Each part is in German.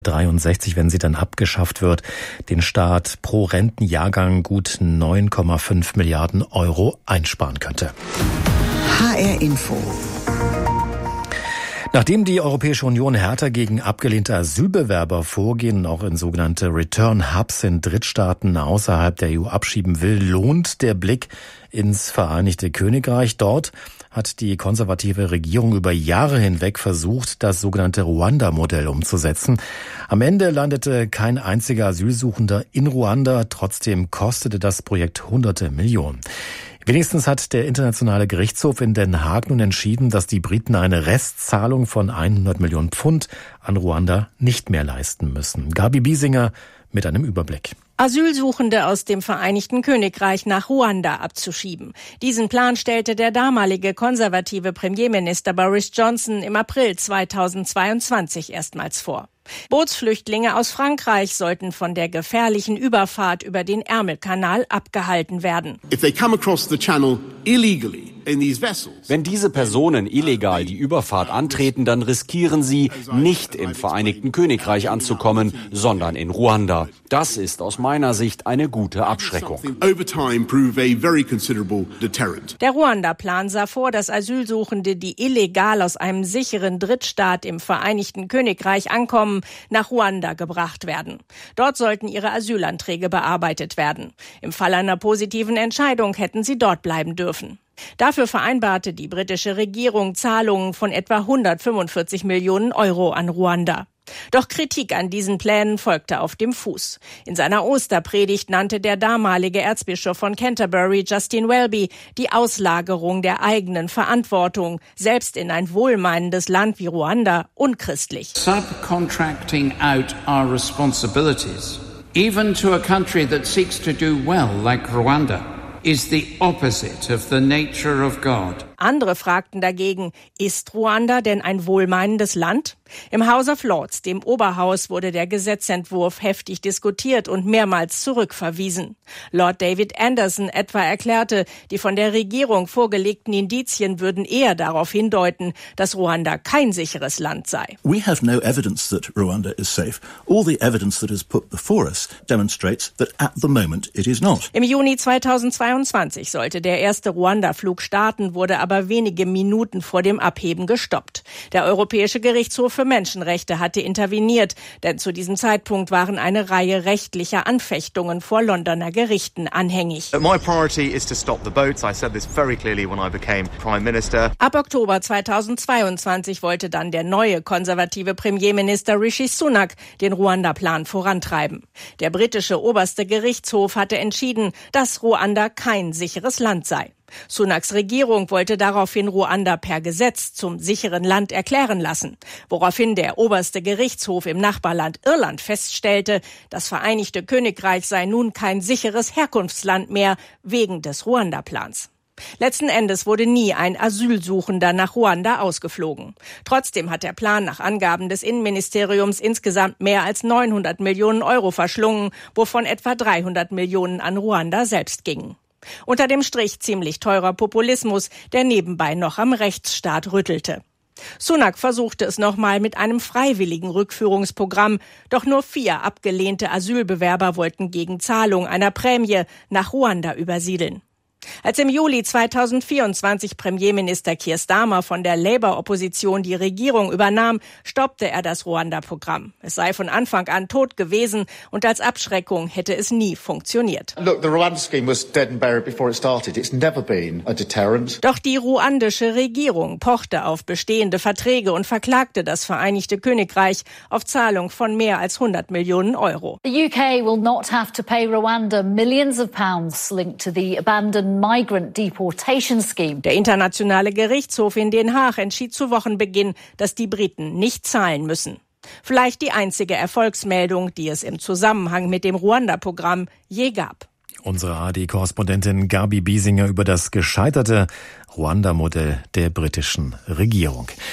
63, wenn sie dann abgeschafft wird, den Staat pro Rentenjahrgang gut 9,5 Milliarden Euro einsparen könnte. HR Info. Nachdem die Europäische Union härter gegen abgelehnte Asylbewerber vorgehen und auch in sogenannte Return-Hubs in Drittstaaten außerhalb der EU abschieben will, lohnt der Blick ins Vereinigte Königreich. Dort hat die konservative Regierung über Jahre hinweg versucht, das sogenannte Ruanda-Modell umzusetzen. Am Ende landete kein einziger Asylsuchender in Ruanda. Trotzdem kostete das Projekt hunderte Millionen. Wenigstens hat der Internationale Gerichtshof in Den Haag nun entschieden, dass die Briten eine Restzahlung von 100 Millionen Pfund an Ruanda nicht mehr leisten müssen. Gabi Biesinger mit einem Überblick. Asylsuchende aus dem Vereinigten Königreich nach Ruanda abzuschieben. Diesen Plan stellte der damalige konservative Premierminister Boris Johnson im April 2022 erstmals vor. Bootsflüchtlinge aus Frankreich sollten von der gefährlichen Überfahrt über den Ärmelkanal abgehalten werden. Wenn diese Personen illegal die Überfahrt antreten, dann riskieren sie, nicht im Vereinigten Königreich anzukommen, sondern in Ruanda. Das ist aus meiner Sicht eine gute Abschreckung. Der Ruanda-Plan sah vor, dass Asylsuchende, die illegal aus einem sicheren Drittstaat im Vereinigten Königreich ankommen, nach Ruanda gebracht werden. Dort sollten ihre Asylanträge bearbeitet werden. Im Fall einer positiven Entscheidung hätten sie dort bleiben dürfen. Dafür vereinbarte die britische Regierung Zahlungen von etwa 145 Millionen Euro an Ruanda. Doch Kritik an diesen Plänen folgte auf dem Fuß. In seiner Osterpredigt nannte der damalige Erzbischof von Canterbury, Justin Welby, die Auslagerung der eigenen Verantwortung, selbst in ein wohlmeinendes Land wie Ruanda, unchristlich. Subcontracting out our responsibilities, even to a country that seeks to do well like Rwanda, is the opposite of the nature of God. Andere fragten dagegen, ist Ruanda denn ein wohlmeinendes Land? Im House of Lords, dem Oberhaus, wurde der Gesetzentwurf heftig diskutiert und mehrmals zurückverwiesen. Lord David Anderson etwa erklärte, die von der Regierung vorgelegten Indizien würden eher darauf hindeuten, dass Ruanda kein sicheres Land sei. We have no evidence that Rwanda is safe. All the evidence that is put before us demonstrates that at the moment it is not. Im Juni 2022 sollte der erste Ruanda-Flug starten, wurde aber wenige Minuten vor dem Abheben gestoppt. Der Europäische Gerichtshof für Menschenrechte hatte interveniert, denn zu diesem Zeitpunkt waren eine Reihe rechtlicher Anfechtungen vor Londoner Gerichten anhängig. My priority is to stop the boats. I said this very clearly when I became Prime Minister. Ab Oktober 2022 wollte dann der neue konservative Premierminister Rishi Sunak den Ruanda-Plan vorantreiben. Der britische oberste Gerichtshof hatte entschieden, dass Ruanda kein sicheres Land sei. Sunaks Regierung wollte daraufhin Ruanda per Gesetz zum sicheren Land erklären lassen, woraufhin der oberste Gerichtshof im Nachbarland Irland feststellte, das Vereinigte Königreich sei nun kein sicheres Herkunftsland mehr wegen des Ruanda-Plans. Letzten Endes wurde nie ein Asylsuchender nach Ruanda ausgeflogen. Trotzdem hat der Plan nach Angaben des Innenministeriums insgesamt mehr als 900 Millionen Euro verschlungen, wovon etwa 300 Millionen an Ruanda selbst gingen. Unter dem Strich ziemlich teurer Populismus, der nebenbei noch am Rechtsstaat rüttelte. Sunak versuchte es nochmal mit einem freiwilligen Rückführungsprogramm, doch nur 4 abgelehnte Asylbewerber wollten gegen Zahlung einer Prämie nach Ruanda übersiedeln. Als im Juli 2024 Premierminister Keir Starmer von der Labour-Opposition die Regierung übernahm, stoppte er das Ruanda-Programm. Es sei von Anfang an tot gewesen und als Abschreckung hätte es nie funktioniert. Look, the Rwanda scheme was dead and buried before it started. It's never been a deterrent. Doch die ruandische Regierung pochte auf bestehende Verträge und verklagte das Vereinigte Königreich auf Zahlung von mehr als 100 Millionen Euro. The UK will not have to pay Rwanda millions of pounds linked to the abandoned migrant deportation scheme. Der internationale Gerichtshof in Den Haag entschied zu Wochenbeginn, dass die Briten nicht zahlen müssen. Vielleicht die einzige Erfolgsmeldung, die es im Zusammenhang mit dem Ruanda-Programm je gab. Unsere ARD-Korrespondentin Gabi Biesinger über das gescheiterte Ruanda-Modell der britischen Regierung.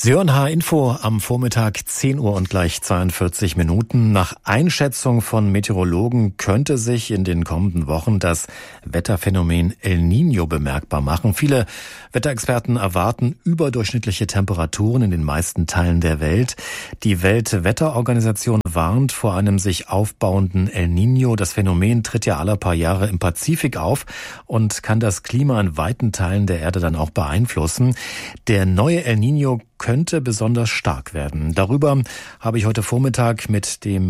Sie hören H-Info am Vormittag 10 Uhr und gleich 42 Minuten. Nach Einschätzung von Meteorologen könnte sich in den kommenden Wochen das Wetterphänomen El Niño bemerkbar machen. Viele Wetterexperten erwarten überdurchschnittliche Temperaturen in den meisten Teilen der Welt. Die Weltwetterorganisation warnt vor einem sich aufbauenden El Niño. Das Phänomen tritt ja alle paar Jahre im Pazifik auf und kann das Klima in weiten Teilen der Erde dann auch beeinflussen. Der neue El Niño könnte besonders stark werden. Darüber habe ich heute Vormittag mit dem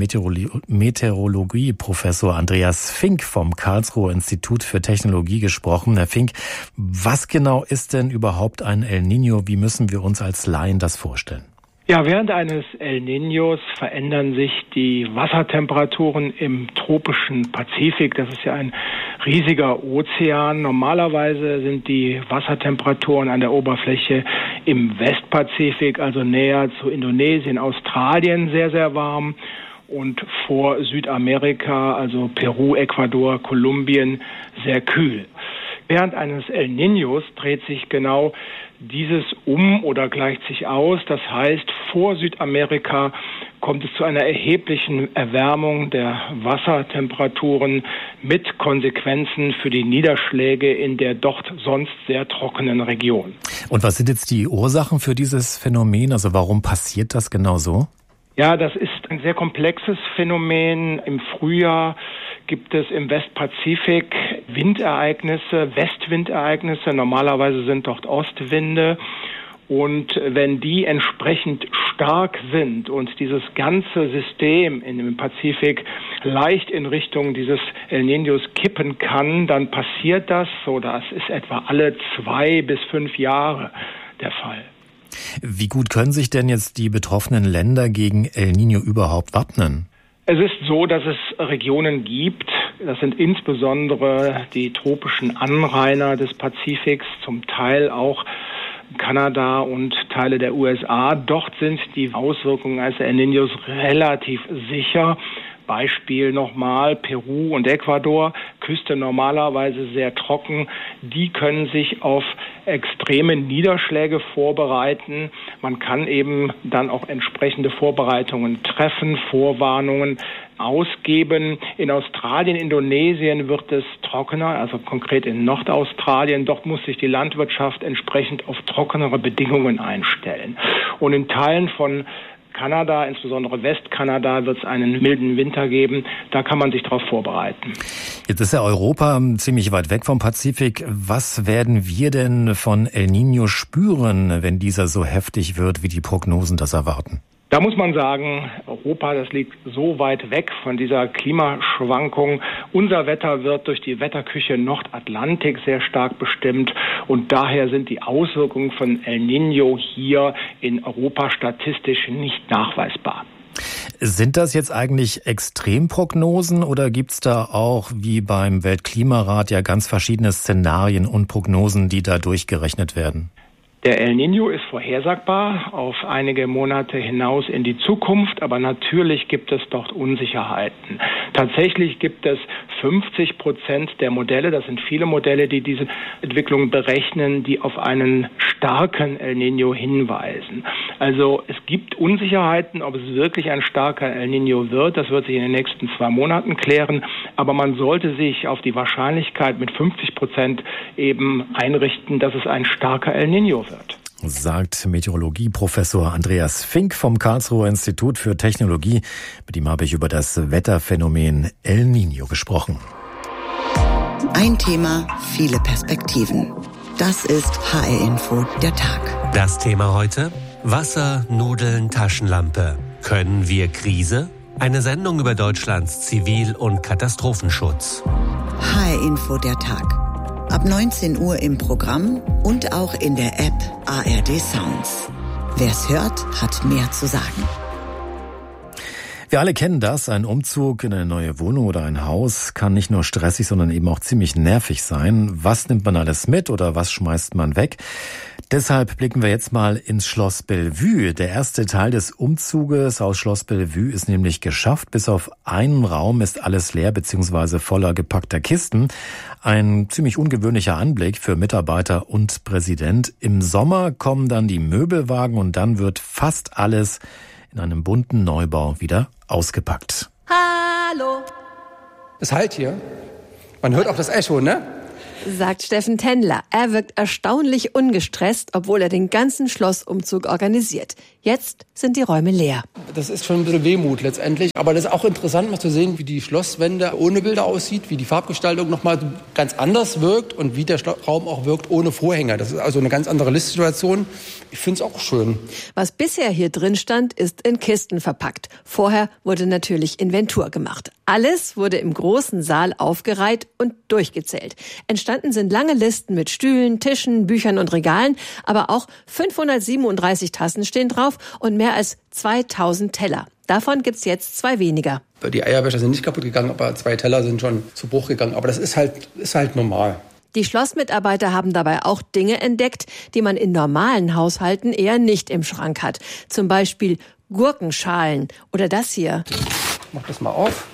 Meteorologieprofessor Andreas Fink vom Karlsruher Institut für Technologie gesprochen. Herr Fink, was genau ist denn überhaupt ein El Niño? Wie müssen wir uns als Laien das vorstellen? Ja, während eines El Niños verändern sich die Wassertemperaturen im tropischen Pazifik. Das ist ja ein riesiger Ozean. Normalerweise sind die Wassertemperaturen an der Oberfläche im Westpazifik, also näher zu Indonesien, Australien, sehr, sehr warm. Und vor Südamerika, also Peru, Ecuador, Kolumbien, sehr kühl. Während eines El Niños dreht sich genau dieses um oder gleicht sich aus. Das heißt, vor Südamerika kommt es zu einer erheblichen Erwärmung der Wassertemperaturen mit Konsequenzen für die Niederschläge in der dort sonst sehr trockenen Region. Und was sind jetzt die Ursachen für dieses Phänomen? Also warum passiert das genau so? Ja, das ist ein sehr komplexes Phänomen. Im Frühjahr gibt es im Westpazifik Windereignisse, Westwindereignisse. Normalerweise sind dort Ostwinde. Und wenn die entsprechend stark sind und dieses ganze System in dem Pazifik leicht in Richtung dieses El Niños kippen kann, dann passiert das so. Das ist etwa alle 2 bis 5 Jahre der Fall. Wie gut können sich denn jetzt die betroffenen Länder gegen El Niño überhaupt wappnen? Es ist so, dass es Regionen gibt, das sind insbesondere die tropischen Anrainer des Pazifiks, zum Teil auch Kanada und Teile der USA. Dort sind die Auswirkungen eines El Niños relativ sicher. Beispiel nochmal Peru und Ecuador, Küste normalerweise sehr trocken. Die können sich auf extreme Niederschläge vorbereiten. Man kann eben dann auch entsprechende Vorbereitungen treffen, Vorwarnungen ausgeben. In Australien, Indonesien wird es trockener, also konkret in Nordaustralien. Dort muss sich die Landwirtschaft entsprechend auf trockenere Bedingungen einstellen. Und in Teilen von Kanada, insbesondere Westkanada, wird es einen milden Winter geben. Da kann man sich darauf vorbereiten. Jetzt ist ja Europa ziemlich weit weg vom Pazifik. Was werden wir denn von El Niño spüren, wenn dieser so heftig wird, wie die Prognosen das erwarten? Da muss man sagen, Europa, das liegt so weit weg von dieser Klimaschwankung. Unser Wetter wird durch die Wetterküche Nordatlantik sehr stark bestimmt und daher sind die Auswirkungen von El Niño hier in Europa statistisch nicht nachweisbar. Sind das jetzt eigentlich Extremprognosen oder gibt's da auch, wie beim Weltklimarat, ja ganz verschiedene Szenarien und Prognosen, die da durchgerechnet werden? Der El Niño ist vorhersagbar auf einige Monate hinaus in die Zukunft, aber natürlich gibt es dort Unsicherheiten. Tatsächlich gibt es 50% der Modelle, das sind viele Modelle, die diese Entwicklung berechnen, die auf einen starken El Niño hinweisen. Also es gibt Unsicherheiten, ob es wirklich ein starker El Niño wird, das wird sich in den nächsten 2 Monaten klären, aber man sollte sich auf die Wahrscheinlichkeit mit 50% eben einrichten, dass es ein starker El Niño wird. Sagt Meteorologieprofessor Andreas Fink vom Karlsruher Institut für Technologie. Mit ihm habe ich über das Wetterphänomen El Niño gesprochen. Ein Thema, viele Perspektiven. Das ist HR Info, der Tag. Das Thema heute: Wasser, Nudeln, Taschenlampe. Können wir Krise? Eine Sendung über Deutschlands Zivil- und Katastrophenschutz. HR Info, der Tag. Ab 19 Uhr im Programm und auch in der App ARD Sounds. Wer's hört, hat mehr zu sagen. Wir alle kennen das. Ein Umzug in eine neue Wohnung oder ein Haus kann nicht nur stressig, sondern eben auch ziemlich nervig sein. Was nimmt man alles mit oder was schmeißt man weg? Deshalb blicken wir jetzt mal ins Schloss Bellevue. Der erste Teil des Umzuges aus Schloss Bellevue ist nämlich geschafft. Bis auf einen Raum ist alles leer bzw. voller gepackter Kisten. Ein ziemlich ungewöhnlicher Anblick für Mitarbeiter und Präsident. Im Sommer kommen dann die Möbelwagen und dann wird fast alles in einem bunten Neubau wieder ausgepackt. Hallo. Es hallt hier. Man hört auch das Echo, ne? Sagt Steffen Tendler. Er wirkt erstaunlich ungestresst, obwohl er den ganzen Schlossumzug organisiert. Jetzt sind die Räume leer. Das ist schon ein bisschen Wehmut letztendlich. Aber das ist auch interessant, mal zu sehen, wie die Schlosswände ohne Bilder aussieht, wie die Farbgestaltung nochmal ganz anders wirkt und wie der Raum auch wirkt ohne Vorhänge. Das ist also eine ganz andere Listsituation. Ich finde es auch schön. Was bisher hier drin stand, ist in Kisten verpackt. Vorher wurde natürlich Inventur gemacht. Alles wurde im großen Saal aufgereiht und durchgezählt. Entstanden sind lange Listen mit Stühlen, Tischen, Büchern und Regalen, aber auch 537 Tassen stehen drauf und mehr als 2000 Teller. Davon gibt's jetzt 2 weniger. Die Eierbecher sind nicht kaputt gegangen, aber 2 Teller sind schon zu Bruch gegangen. Aber das ist halt normal. Die Schlossmitarbeiter haben dabei auch Dinge entdeckt, die man in normalen Haushalten eher nicht im Schrank hat. Zum Beispiel Gurkenschalen oder das hier. Ich mach das mal auf.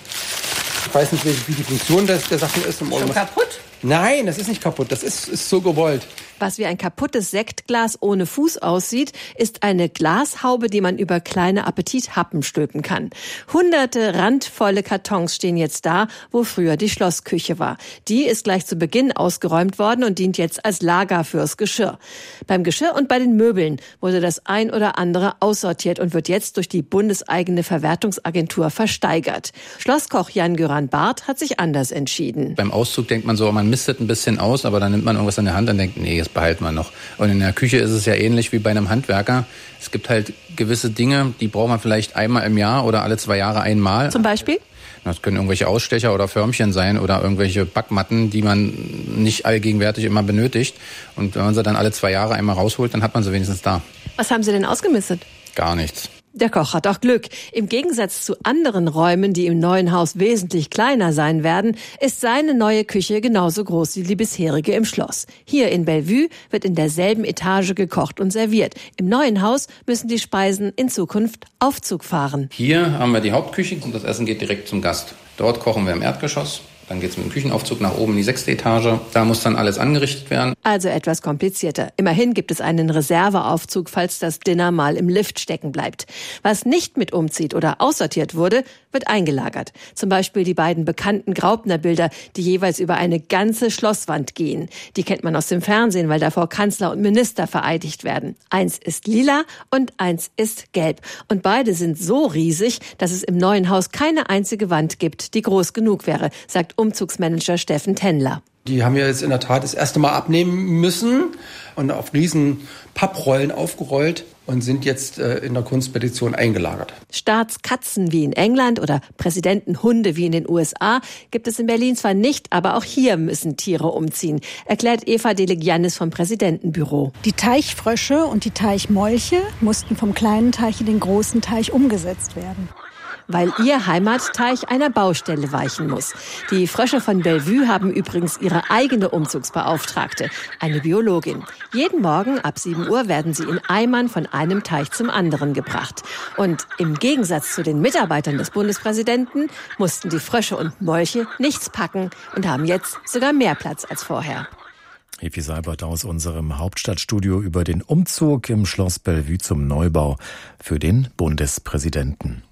Ich weiß nicht, wie die Funktion der Sachen ist. Schon kaputt? Nein, das ist nicht kaputt. Das ist so gewollt. Was wie ein kaputtes Sektglas ohne Fuß aussieht, ist eine Glashaube, die man über kleine Appetithappen stülpen kann. Hunderte randvolle Kartons stehen jetzt da, wo früher die Schlossküche war. Die ist gleich zu Beginn ausgeräumt worden und dient jetzt als Lager fürs Geschirr. Beim Geschirr und bei den Möbeln wurde das ein oder andere aussortiert und wird jetzt durch die bundeseigene Verwertungsagentur versteigert. Schlosskoch Jan-Göran Barth hat sich anders entschieden. Beim Auszug denkt man so, man mistet ein bisschen aus, aber dann nimmt man irgendwas in der Hand und denkt, nee, das behalten wir noch. Und in der Küche ist es ja ähnlich wie bei einem Handwerker. Es gibt halt gewisse Dinge, die braucht man vielleicht einmal im Jahr oder alle 2 Jahre einmal. Zum Beispiel? Das können irgendwelche Ausstecher oder Förmchen sein oder irgendwelche Backmatten, die man nicht allgegenwärtig immer benötigt. Und wenn man sie dann alle 2 Jahre einmal rausholt, dann hat man sie wenigstens da. Was haben Sie denn ausgemistet? Gar nichts. Der Koch hat auch Glück. Im Gegensatz zu anderen Räumen, die im neuen Haus wesentlich kleiner sein werden, ist seine neue Küche genauso groß wie die bisherige im Schloss. Hier in Bellevue wird in derselben Etage gekocht und serviert. Im neuen Haus müssen die Speisen in Zukunft Aufzug fahren. Hier haben wir die Hauptküche und das Essen geht direkt zum Gast. Dort kochen wir im Erdgeschoss. Dann geht's mit dem Küchenaufzug nach oben in die 6. Etage. Da muss dann alles angerichtet werden. Also etwas komplizierter. Immerhin gibt es einen Reserveaufzug, falls das Dinner mal im Lift stecken bleibt. Was nicht mit umzieht oder aussortiert wurde, wird eingelagert. Zum Beispiel die beiden bekannten Graupner-Bilder, die jeweils über eine ganze Schlosswand gehen. Die kennt man aus dem Fernsehen, weil davor Kanzler und Minister vereidigt werden. Eins ist lila und eins ist gelb. Und beide sind so riesig, dass es im neuen Haus keine einzige Wand gibt, die groß genug wäre, sagt Umzugsmanager Steffen Tendler. Die haben wir jetzt in der Tat das erste Mal abnehmen müssen und auf riesen Papprollen aufgerollt und sind jetzt in der Kunstpetition eingelagert. Staatskatzen wie in England oder Präsidentenhunde wie in den USA gibt es in Berlin zwar nicht, aber auch hier müssen Tiere umziehen, erklärt Eva Delegiannis vom Präsidentenbüro. Die Teichfrösche und die Teichmolche mussten vom kleinen Teich in den großen Teich umgesetzt werden, weil ihr Heimatteich einer Baustelle weichen muss. Die Frösche von Bellevue haben übrigens ihre eigene Umzugsbeauftragte, eine Biologin. Jeden Morgen ab 7 Uhr werden sie in Eimern von einem Teich zum anderen gebracht. Und im Gegensatz zu den Mitarbeitern des Bundespräsidenten mussten die Frösche und Molche nichts packen und haben jetzt sogar mehr Platz als vorher. Evi Seibert aus unserem Hauptstadtstudio über den Umzug im Schloss Bellevue zum Neubau für den Bundespräsidenten.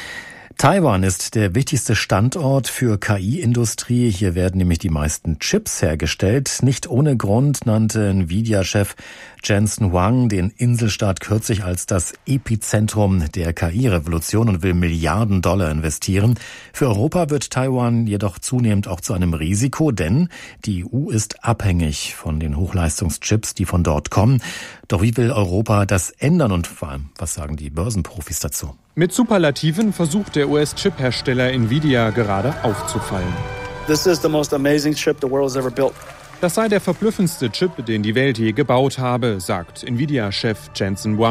Taiwan ist der wichtigste Standort für KI-Industrie. Hier werden nämlich die meisten Chips hergestellt. Nicht ohne Grund nannte Nvidia-Chef Jensen Huang den Inselstaat kürzlich als das Epizentrum der KI-Revolution und will Milliarden Dollar investieren. Für Europa wird Taiwan jedoch zunehmend auch zu einem Risiko, denn die EU ist abhängig von den Hochleistungschips, die von dort kommen. Doch wie will Europa das ändern und vor allem, was sagen die Börsenprofis dazu? Mit Superlativen versucht der US-Chip-Hersteller Nvidia gerade aufzufallen. This is the most amazing chip the world has ever built. Das sei der verblüffendste Chip, den die Welt je gebaut habe, sagt Nvidia-Chef Jensen Huang.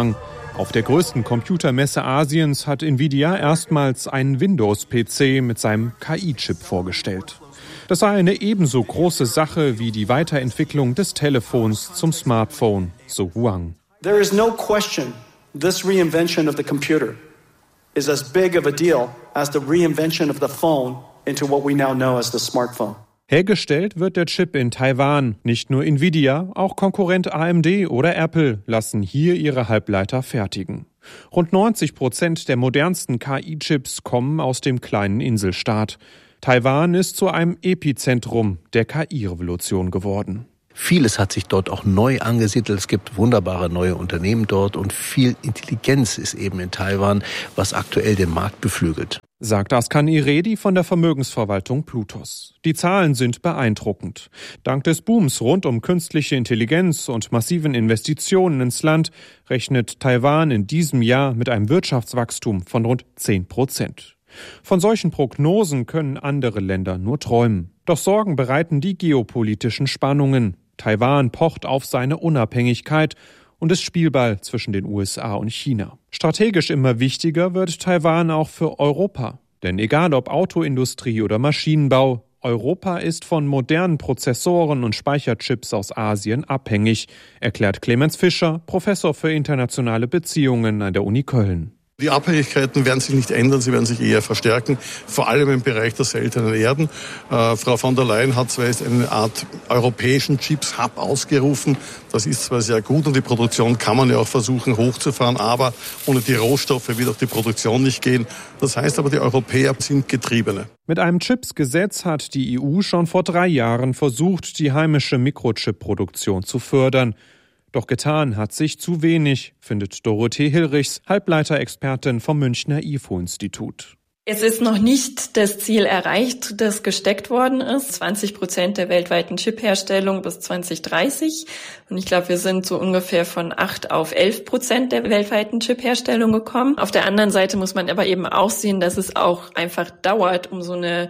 Auf der größten Computermesse Asiens hat Nvidia erstmals einen Windows-PC mit seinem KI-Chip vorgestellt. Das sei eine ebenso große Sache wie die Weiterentwicklung des Telefons zum Smartphone, so Huang. There is no question this reinvention of the computer is as big of a deal as the reinvention of the phone into what we now know as the smartphone. Hergestellt wird der Chip in Taiwan. Nicht nur Nvidia, auch Konkurrent AMD oder Apple lassen hier ihre Halbleiter fertigen. Rund 90% der modernsten KI-Chips kommen aus dem kleinen Inselstaat. Taiwan ist zu einem Epizentrum der KI-Revolution geworden. Vieles hat sich dort auch neu angesiedelt. Es gibt wunderbare neue Unternehmen dort und viel Intelligenz ist eben in Taiwan, was aktuell den Markt beflügelt. Sagt Askan Iredi von der Vermögensverwaltung Plutos. Die Zahlen sind beeindruckend. Dank des Booms rund um künstliche Intelligenz und massiven Investitionen ins Land rechnet Taiwan in diesem Jahr mit einem Wirtschaftswachstum von rund 10%. Von solchen Prognosen können andere Länder nur träumen. Doch Sorgen bereiten die geopolitischen Spannungen. Taiwan pocht auf seine Unabhängigkeit und ist Spielball zwischen den USA und China. Strategisch immer wichtiger wird Taiwan auch für Europa. Denn egal ob Autoindustrie oder Maschinenbau, Europa ist von modernen Prozessoren und Speicherchips aus Asien abhängig, erklärt Clemens Fischer, Professor für internationale Beziehungen an der Uni Köln. Die Abhängigkeiten werden sich nicht ändern, sie werden sich eher verstärken, vor allem im Bereich der seltenen Erden. Frau von der Leyen hat zwar jetzt eine Art europäischen Chips-Hub ausgerufen, das ist zwar sehr gut und die Produktion kann man ja auch versuchen hochzufahren, aber ohne die Rohstoffe wird auch die Produktion nicht gehen. Das heißt aber, die Europäer sind Getriebene. Mit einem Chips-Gesetz hat die EU schon vor 3 Jahren versucht, die heimische Mikrochip-Produktion zu fördern. Doch getan hat sich zu wenig, findet Dorothee Hilrichs, Halbleiterexpertin vom Münchner IFO-Institut. Es ist noch nicht das Ziel erreicht, das gesteckt worden ist. 20% der weltweiten Chipherstellung bis 2030. Und ich glaube, wir sind so ungefähr von 8 auf 11% der weltweiten Chipherstellung gekommen. Auf der anderen Seite muss man aber eben auch sehen, dass es auch einfach dauert, um so eine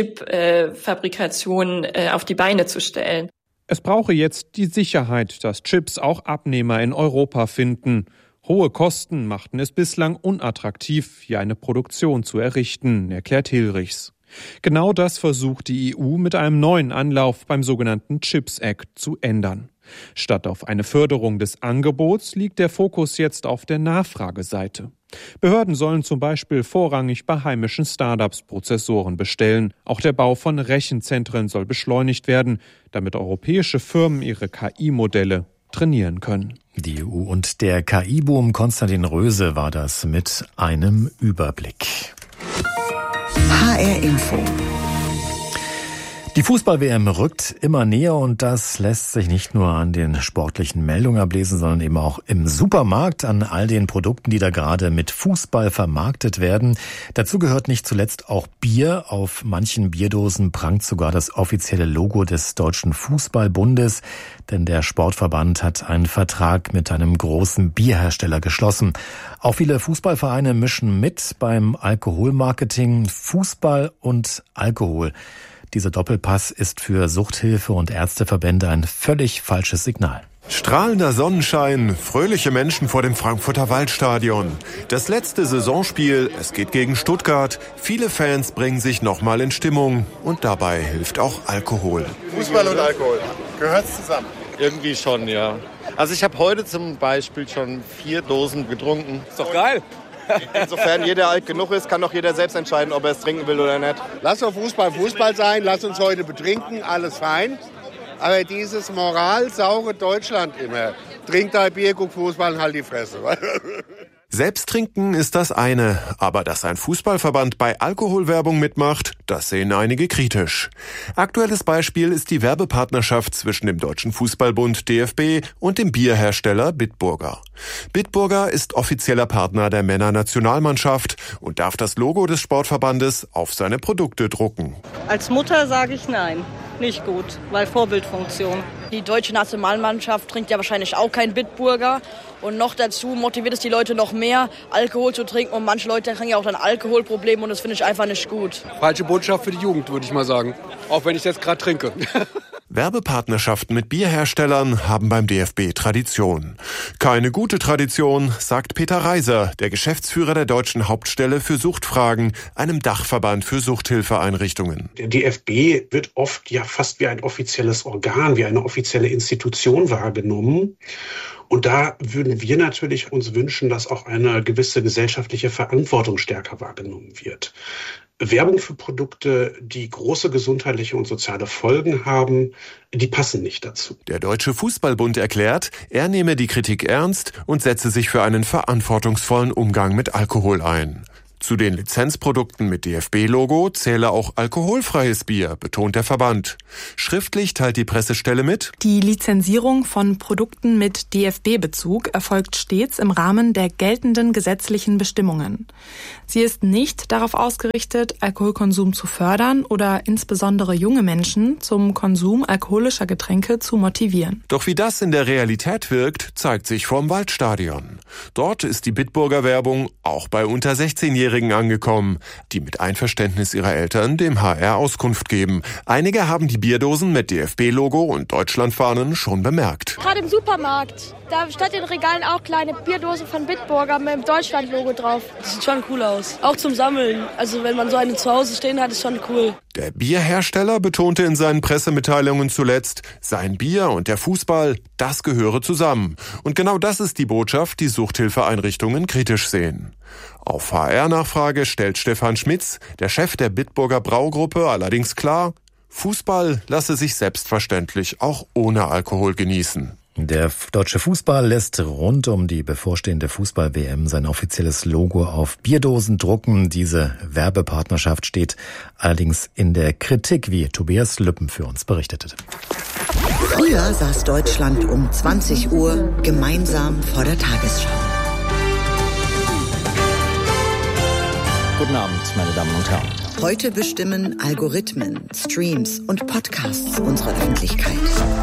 Chip-Fabrikation auf die Beine zu stellen. Es brauche jetzt die Sicherheit, dass Chips auch Abnehmer in Europa finden. Hohe Kosten machten es bislang unattraktiv, hier eine Produktion zu errichten, erklärt Hilrichs. Genau das versucht die EU mit einem neuen Anlauf beim sogenannten Chips Act zu ändern. Statt auf eine Förderung des Angebots liegt der Fokus jetzt auf der Nachfrageseite. Behörden sollen zum Beispiel vorrangig bei heimischen Startups Prozessoren bestellen. Auch der Bau von Rechenzentren soll beschleunigt werden, damit europäische Firmen ihre KI-Modelle trainieren können. Die EU und der KI-Boom, Konstantin Röse war das mit einem Überblick. HR Info. Die Fußball-WM rückt immer näher und das lässt sich nicht nur an den sportlichen Meldungen ablesen, sondern eben auch im Supermarkt an all den Produkten, die da gerade mit Fußball vermarktet werden. Dazu gehört nicht zuletzt auch Bier. Auf manchen Bierdosen prangt sogar das offizielle Logo des Deutschen Fußballbundes, denn der Sportverband hat einen Vertrag mit einem großen Bierhersteller geschlossen. Auch viele Fußballvereine mischen mit beim Alkoholmarketing, Fußball und Alkohol. Dieser Doppelpass ist für Suchthilfe und Ärzteverbände ein völlig falsches Signal. Strahlender Sonnenschein, fröhliche Menschen vor dem Frankfurter Waldstadion. Das letzte Saisonspiel, es geht gegen Stuttgart. Viele Fans bringen sich nochmal in Stimmung und dabei hilft auch Alkohol. Fußball und Alkohol, gehört's zusammen? Irgendwie schon, ja. Also ich habe heute zum Beispiel schon 4 Dosen getrunken. Ist doch geil. Insofern jeder alt genug ist, kann doch jeder selbst entscheiden, ob er es trinken will oder nicht. Lass doch Fußball sein, lass uns heute betrinken, alles fein. Aber dieses moralsaure Deutschland immer, trinkt ein Bier, guckt Fußball und halt die Fresse. Selbst trinken ist das eine, aber dass ein Fußballverband bei Alkoholwerbung mitmacht, das sehen einige kritisch. Aktuelles Beispiel ist die Werbepartnerschaft zwischen dem Deutschen Fußballbund DFB und dem Bierhersteller Bitburger. Bitburger ist offizieller Partner der Männernationalmannschaft und darf das Logo des Sportverbandes auf seine Produkte drucken. Als Mutter sage ich nein. Nicht gut, weil Vorbildfunktion. Die deutsche Nationalmannschaft trinkt ja wahrscheinlich auch kein Bitburger. Und noch dazu motiviert es die Leute noch mehr, Alkohol zu trinken. Und manche Leute kriegen ja auch dann Alkoholprobleme und das finde ich einfach nicht gut. Falsche Botschaft für die Jugend, würde ich mal sagen. Auch wenn ich jetzt gerade trinke. Werbepartnerschaften mit Bierherstellern haben beim DFB Tradition. Keine gute Tradition, sagt Peter Reiser, der Geschäftsführer der Deutschen Hauptstelle für Suchtfragen, einem Dachverband für Suchthilfeeinrichtungen. Der DFB wird oft ja fast wie ein offizielles Organ, wie eine offizielle Institution wahrgenommen. Und da würden wir natürlich uns wünschen, dass auch eine gewisse gesellschaftliche Verantwortung stärker wahrgenommen wird. Werbung für Produkte, die große gesundheitliche und soziale Folgen haben, die passen nicht dazu. Der Deutsche Fußballbund erklärt, er nehme die Kritik ernst und setze sich für einen verantwortungsvollen Umgang mit Alkohol ein. Zu den Lizenzprodukten mit DFB-Logo zähle auch alkoholfreies Bier, betont der Verband. Schriftlich teilt die Pressestelle mit: Die Lizenzierung von Produkten mit DFB-Bezug erfolgt stets im Rahmen der geltenden gesetzlichen Bestimmungen. Sie ist nicht darauf ausgerichtet, Alkoholkonsum zu fördern oder insbesondere junge Menschen zum Konsum alkoholischer Getränke zu motivieren. Doch wie das in der Realität wirkt, zeigt sich vorm Waldstadion. Dort ist die Bitburger Werbung auch bei unter 16-Jährigen angekommen, die mit Einverständnis ihrer Eltern dem HR Auskunft geben. Einige haben die Bierdosen mit DFB-Logo und Deutschlandfahnen schon bemerkt. Gerade im Supermarkt, da stand in den Regalen auch kleine Bierdosen von Bitburger mit dem Deutschland-Logo drauf. Das sieht schon cool aus. Auch zum Sammeln. Also wenn man so eine zu Hause stehen hat, ist schon cool. Der Bierhersteller betonte in seinen Pressemitteilungen zuletzt, sein Bier und der Fußball, das gehöre zusammen. Und genau das ist die Botschaft, die Suchthilfeeinrichtungen kritisch sehen. Auf HR-Nachfrage stellt Stefan Schmitz, der Chef der Bitburger Braugruppe, allerdings klar, Fußball lasse sich selbstverständlich auch ohne Alkohol genießen. Der deutsche Fußball lässt rund um die bevorstehende Fußball-WM sein offizielles Logo auf Bierdosen drucken. Diese Werbepartnerschaft steht allerdings in der Kritik, wie Tobias Lüppen für uns berichtete. Früher saß Deutschland um 20 Uhr gemeinsam vor der Tagesschau. Guten Abend, meine Damen und Herren. Heute bestimmen Algorithmen, Streams und Podcasts unsere Öffentlichkeit.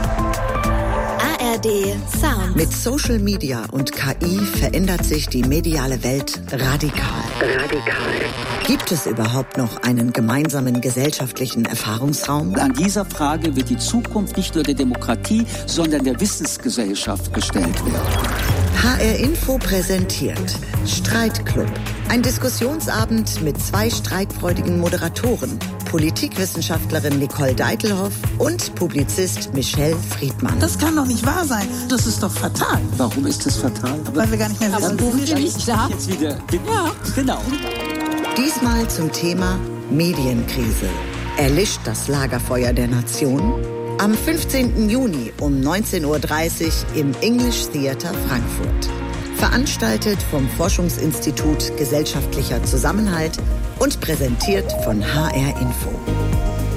ARD Sound. Mit Social Media und KI verändert sich die mediale Welt radikal. Gibt es überhaupt noch einen gemeinsamen gesellschaftlichen Erfahrungsraum? An dieser Frage wird die Zukunft nicht nur der Demokratie, sondern der Wissensgesellschaft gestellt werden. HR Info präsentiert Streitclub. Ein Diskussionsabend mit 2 streitfreudigen Moderatoren. Politikwissenschaftlerin Nicole Deitelhoff und Publizist Michelle Friedmann. Das kann doch nicht wahr sein. Das ist doch fatal. Warum ist das fatal? Weil wir gar nicht mehr wissen, wo wir nicht da. Jetzt wieder. Ja, genau. Diesmal zum Thema Medienkrise. Erlischt das Lagerfeuer der Nation? Am 15. Juni um 19.30 Uhr im English Theater Frankfurt. Veranstaltet vom Forschungsinstitut Gesellschaftlicher Zusammenhalt und präsentiert von HR Info.